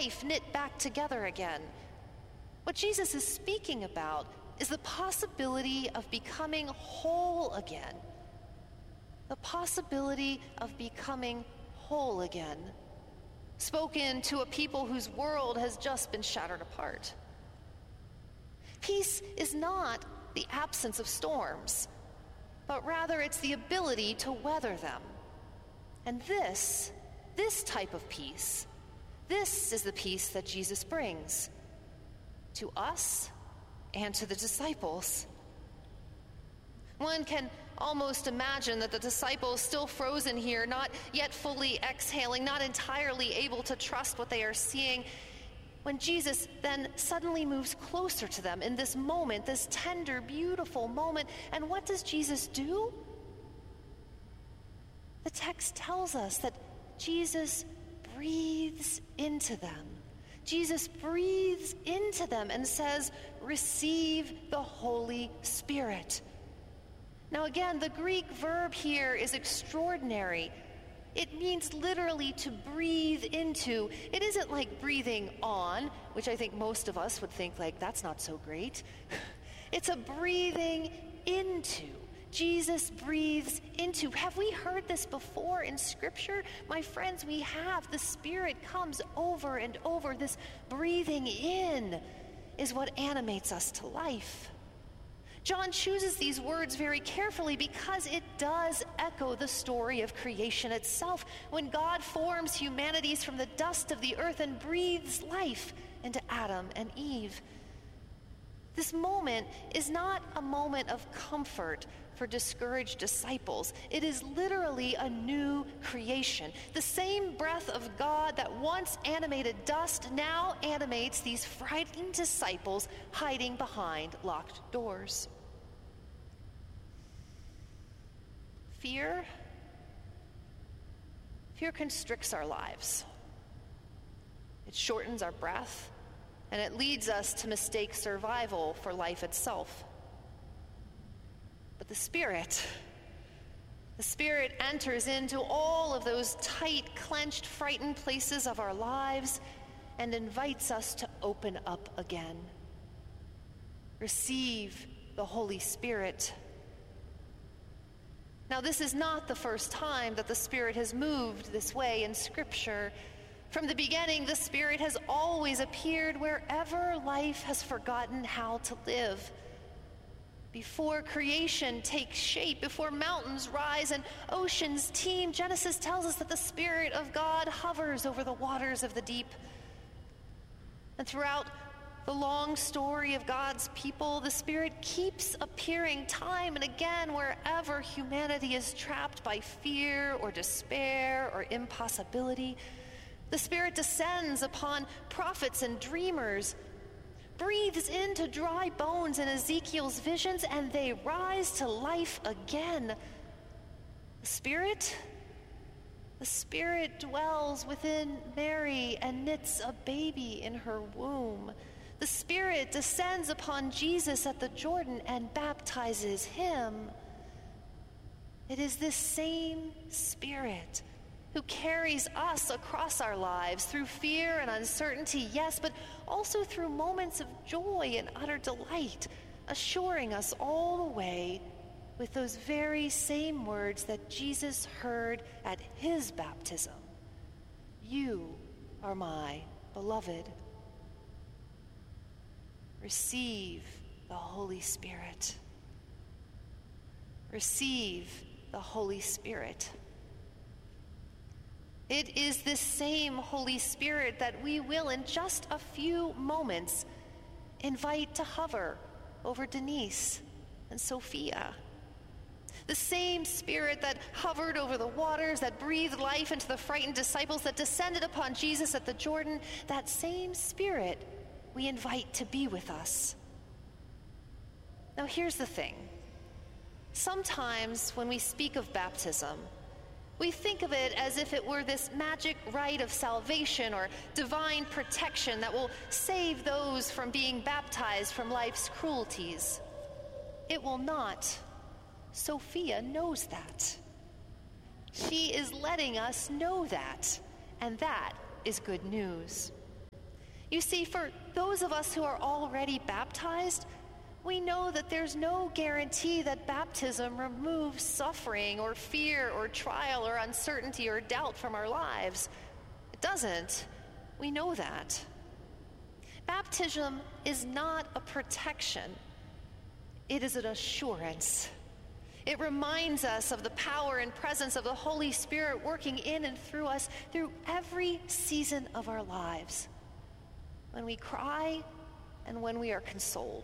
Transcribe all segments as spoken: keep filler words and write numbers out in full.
life knit back together again. What Jesus is speaking about is the possibility of becoming whole again. The possibility of becoming whole again. Spoken to a people whose world has just been shattered apart. Peace is not the absence of storms, but rather it's the ability to weather them. And this, this type of peace, this is the peace that Jesus brings to us and to the disciples. One can almost imagine that the disciples, still frozen here, not yet fully exhaling, not entirely able to trust what they are seeing, when Jesus then suddenly moves closer to them in this moment, this tender, beautiful moment. And what does Jesus do? The text tells us that Jesus breathes into them. Jesus breathes into them and says, "Receive the Holy Spirit." Now again, the Greek verb here is extraordinary. It means literally to breathe into. It isn't like breathing on, which I think most of us would think like, that's not so great. It's a breathing into. Jesus breathes into. Have we heard this before in Scripture? My friends, we have. The Spirit comes over and over. This breathing in is what animates us to life. John chooses these words very carefully because it does echo the story of creation itself, when God forms humanities from the dust of the earth and breathes life into Adam and Eve. This moment is not a moment of comfort for discouraged disciples. It is literally a new creation. The same breath of God that once animated dust now animates these frightened disciples hiding behind locked doors. Fear, fear constricts our lives. It shortens our breath, and it leads us to mistake survival for life itself. But the Spirit, the Spirit enters into all of those tight, clenched, frightened places of our lives and invites us to open up again. Receive the Holy Spirit. Now, this is not the first time that the Spirit has moved this way in Scripture. From the beginning, the Spirit has always appeared wherever life has forgotten how to live. Before creation takes shape, before mountains rise and oceans teem, Genesis tells us that the Spirit of God hovers over the waters of the deep. And throughout the long story of God's people, the Spirit keeps appearing time and again wherever humanity is trapped by fear or despair or impossibility. The Spirit descends upon prophets and dreamers, breathes into dry bones in Ezekiel's visions, and they rise to life again. The Spirit, the Spirit dwells within Mary and knits a baby in her womb. The Spirit descends upon Jesus at the Jordan and baptizes him. It is this same Spirit who carries us across our lives through fear and uncertainty, yes, but also through moments of joy and utter delight, assuring us all the way with those very same words that Jesus heard at his baptism. You are my beloved. Receive the Holy Spirit. Receive the Holy Spirit. It is this same Holy Spirit that we will, in just a few moments, invite to hover over Denise and Sophia. The same Spirit that hovered over the waters, that breathed life into the frightened disciples, that descended upon Jesus at the Jordan, that same Spirit we invite to be with us. Now here's the thing. Sometimes when we speak of baptism, we think of it as if it were this magic rite of salvation or divine protection that will save those from being baptized from life's cruelties. It will not. Sophia knows that. She is letting us know that, and that is good news. You see, for those of us who are already baptized, we know that there's no guarantee that baptism removes suffering or fear or trial or uncertainty or doubt from our lives. It doesn't. We know that. Baptism is not a protection. It is an assurance. It reminds us of the power and presence of the Holy Spirit working in and through us through every season of our lives, when we cry and when we are consoled.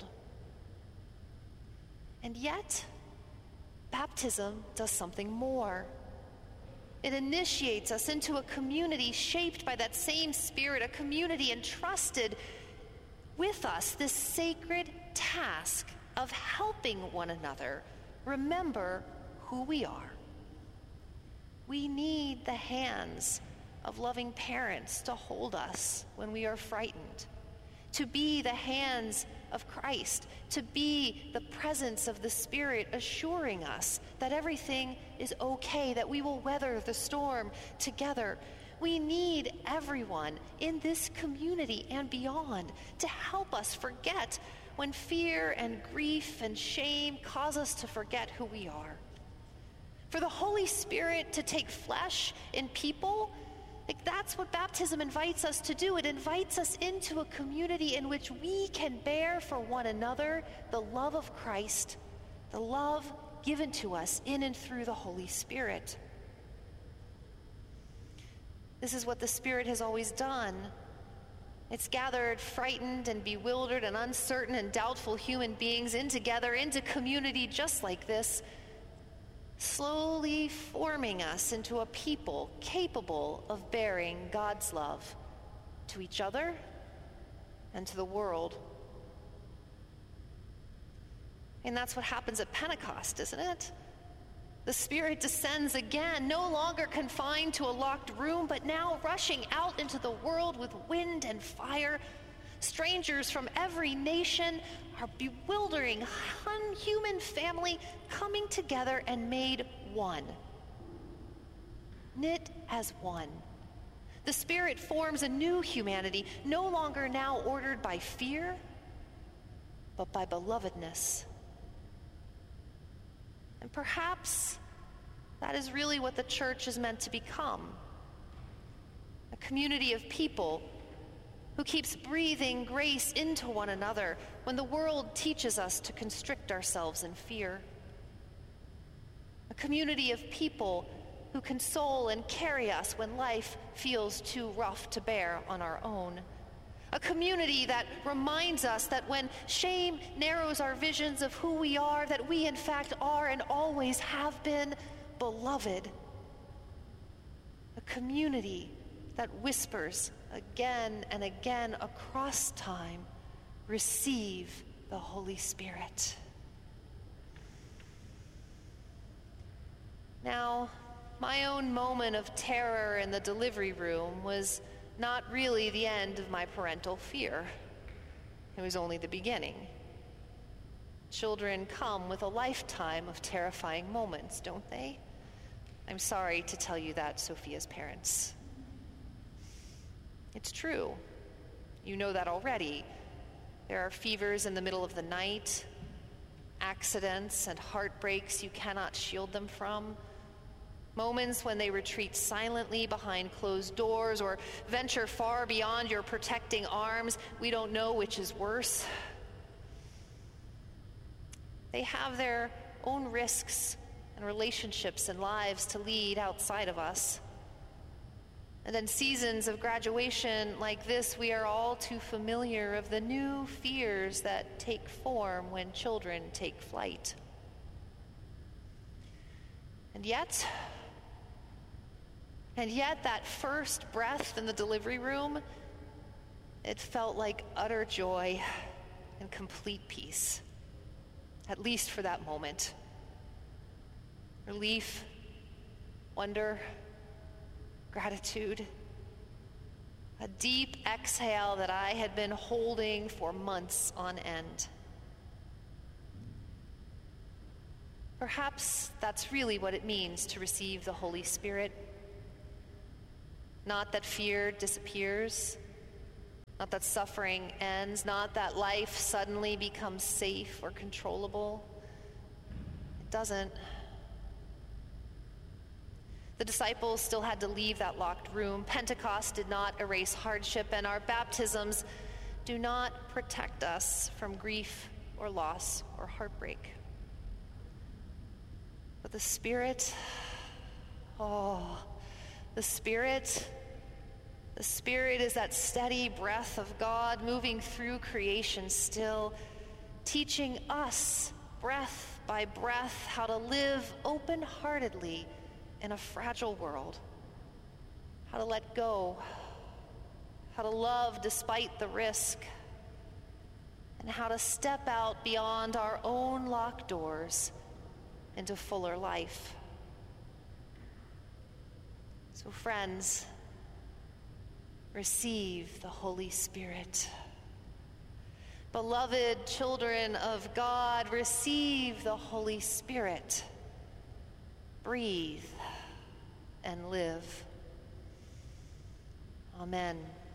And yet, baptism does something more. It initiates us into a community shaped by that same Spirit, a community entrusted with us this sacred task of helping one another remember who we are. We need the hands of loving parents to hold us when we are frightened, to be the hands of Christ, to be the presence of the Spirit assuring us that everything is okay, that we will weather the storm together. We need everyone in this community and beyond to help us forget when fear and grief and shame cause us to forget who we are. For the Holy Spirit to take flesh in people, like that's what baptism invites us to do. It invites us into a community in which we can bear for one another the love of Christ, the love given to us in and through the Holy Spirit. This is what the Spirit has always done. It's gathered frightened and bewildered and uncertain and doubtful human beings in together, into community just like this, slowly forming us into a people capable of bearing God's love to each other and to the world. And that's what happens at Pentecost, isn't it? The Spirit descends again, no longer confined to a locked room, but now rushing out into the world with wind and fire. Strangers from every nation, our bewildering human family coming together and made one. Knit as one. The Spirit forms a new humanity, no longer now ordered by fear, but by belovedness. And perhaps that is really what the church is meant to become. A community of people who keeps breathing grace into one another when the world teaches us to constrict ourselves in fear. A community of people who console and carry us when life feels too rough to bear on our own. A community that reminds us that when shame narrows our visions of who we are, that we in fact are and always have been beloved. A community that whispers again and again across time, receive the Holy Spirit. Now, my own moment of terror in the delivery room was not really the end of my parental fear. It was only the beginning. Children come with a lifetime of terrifying moments, don't they? I'm sorry to tell you that, Sophia's parents. It's true. You know that already. There are fevers in the middle of the night, accidents and heartbreaks you cannot shield them from, moments when they retreat silently behind closed doors or venture far beyond your protecting arms. We don't know which is worse. They have their own risks and relationships and lives to lead outside of us. And in seasons of graduation like this, we are all too familiar of the new fears that take form when children take flight. And yet, and yet that first breath in the delivery room, it felt like utter joy and complete peace, at least for that moment. Relief, wonder, gratitude, a deep exhale that I had been holding for months on end. Perhaps that's really what it means to receive the Holy Spirit. Not that fear disappears, Not that suffering ends, not that life suddenly becomes safe or controllable. It doesn't. The disciples still had to leave that locked room. Pentecost did not erase hardship, and our baptisms do not protect us from grief or loss or heartbreak. But the Spirit, oh, the Spirit, the Spirit is that steady breath of God moving through creation still, teaching us breath by breath how to live open-heartedly in a fragile world, how to let go, how to love despite the risk, and how to step out beyond our own locked doors into fuller life. So friends, receive the Holy Spirit. Beloved children of God, receive the Holy Spirit. Breathe and live. Amen.